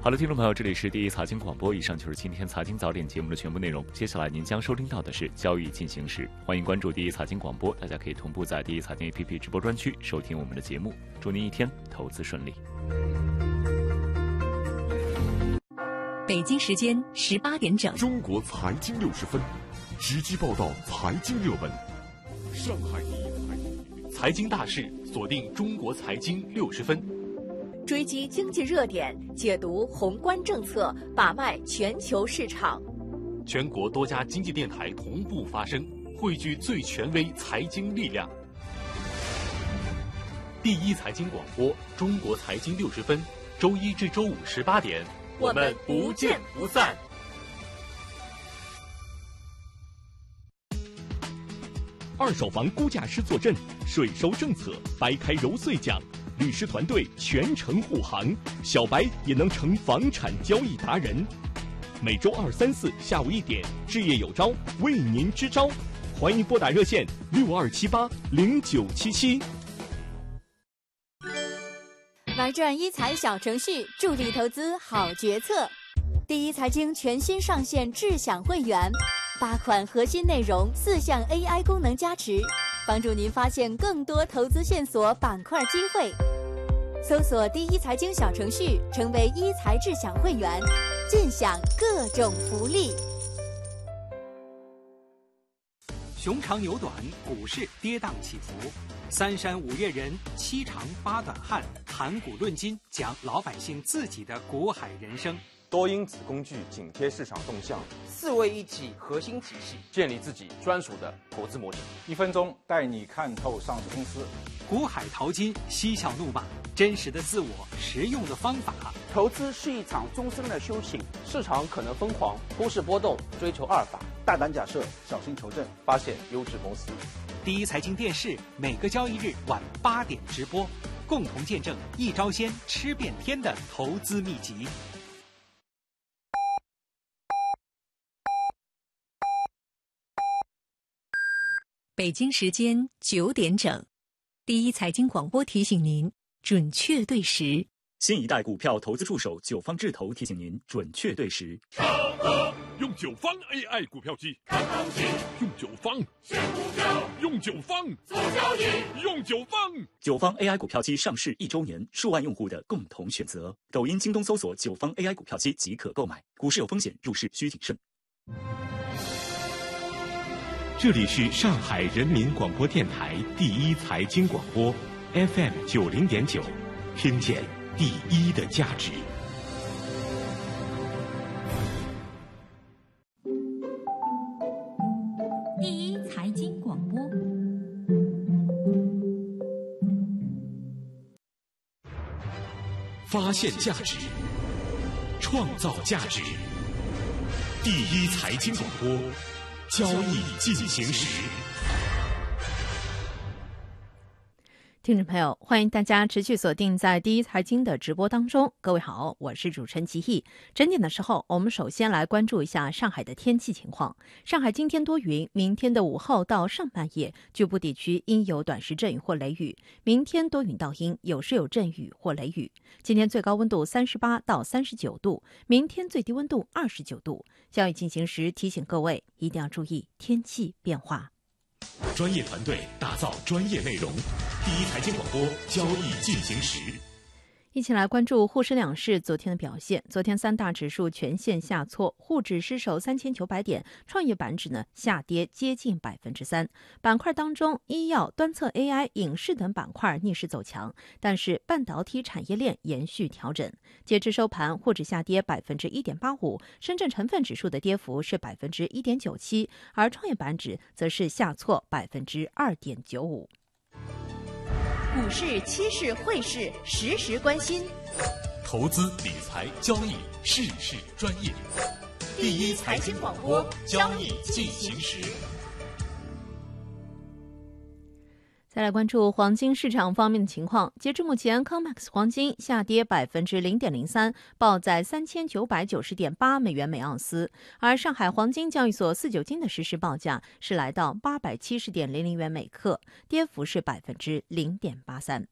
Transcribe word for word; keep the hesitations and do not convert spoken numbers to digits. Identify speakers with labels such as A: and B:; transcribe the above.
A: 好的，听众朋友，这里是第一财经广播，以上就是今天财经早点节目的全部内容。接下来您将收听到的是交易进行时，欢迎关注第一财经广播，大家可以同步在第一财经 A P P 直播专区收听我们的节目。祝您一天投资顺利。
B: 北京时间十八点整，
C: 中国财经六十分，直击报道财经热门。上海第一财经
D: 财经大事，锁定中国财经六十分，
E: 追击经济热点，解读宏观政策，把脉全球市场。
D: 全国多家经济电台同步发声，汇聚最权威财经力量。第一财经广播，中国财经六十分，周一至周五十八点，我们不见不散。
F: 二手房估价师坐镇，税收政策掰开揉碎讲，律师团队全程护航，小白也能成房产交易达人。每周二、三、四下午一点，置业有招为您支招，欢迎拨打热线六二七八零九七七。
E: 玩转一财小程序，助力投资好决策。第一财经全新上线智享会员，八款核心内容，四项 A I 功能加持，帮助您发现更多投资线索、板块机会。搜索第一财经小程序，成为一财智享会员，尽享各种福利。
G: 熊长牛短，股市跌宕起伏，三山五岳人，七长八短汉，谈股论金，讲老百姓自己的股海人生。
H: 多因子工具紧贴市场动向，
I: 四位一体核心体系，
H: 建立自己专属的投资模型。
J: 一分钟带你看透上市公司。
G: 股海淘金，嬉笑怒骂，真实的自我，实用的方法。
I: 投资是一场终身的修行，市场可能疯狂，忽视波动，追求阿尔法，
J: 大胆假设，小心求证，
H: 发现优质公司。
G: 第一财经电视每个交易日晚八点直播，共同见证一招鲜吃遍天的投资秘籍。
B: 北京时间九点整，第一财经广播提醒您准确对时。
K: 新一代股票投资助手九方智投提醒您准确对时。
C: 用九方 A I 股票机，看行情；用九方选股票，用九方做交易，用九方。
K: 九方 A I 股票机上市一周年，数万用户的共同选择。抖音、京东搜索九方 A I 股票机即可购买。股市有风险，入市需谨慎。
L: 这里是上海人民广播电台第一财经广播 F M 九零点九，听见第一的价值。
B: 第一财经广播，
L: 发现价值，创造价值。第一财经广播，交易进行时。
M: 听众朋友，欢迎大家持续锁定在第一财经的直播当中。各位好，我是主持人齐毅。整点的时候，我们首先来关注一下上海的天气情况。上海今天多云，明天的午后到上半夜，局部地区应有短时阵雨或雷雨。明天多云到阴，有时有阵雨或雷雨。今天最高温度三十八到三十九度，明天最低温度二十九度。交易进行时提醒各位一定要注意天气变化。
L: 专业团队打造专业内容，第一财经广播交易进行时。
M: 一起来关注沪深两市昨天的表现。昨天三大指数全线下挫，沪指失守三千九百点，创业板指呢下跌接近百分之三。板块当中，医药、端侧 A I、影视等板块逆势走强，但是半导体产业链延续调整。截至收盘，沪指下跌百分之一点八五，深圳成分指数的跌幅是百分之一点九七，而创业板指则是下挫百分之二点九五。
E: 股市、期市、汇市，实时关心。
L: 投资理财交易，事事专业。第一财经广播，交易进行时。
M: 再来关注黄金市场方面的情况。截至目前 C O M E X 黄金下跌百分之零点零三，报在三千九百九十点八美元每盎司。而上海黄金交易所四九金的实时报价是来到八百七十点零零元每克，跌幅是百分之零点八三。